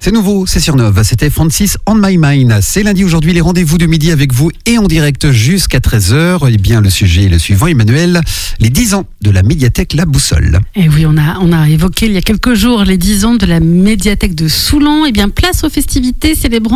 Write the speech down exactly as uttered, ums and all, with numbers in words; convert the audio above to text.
C'est nouveau, c'est sur Nove. C'était Francis on My Mind. C'est lundi aujourd'hui, les rendez-vous de midi avec vous et en direct jusqu'à treize heures. Eh bien, le sujet est le suivant, Emmanuel. Les dix ans de la médiathèque La Boussole. Et oui, on a, on a évoqué il y a quelques jours les dix ans de la médiathèque de Soulan. Eh bien, place aux festivités célébrant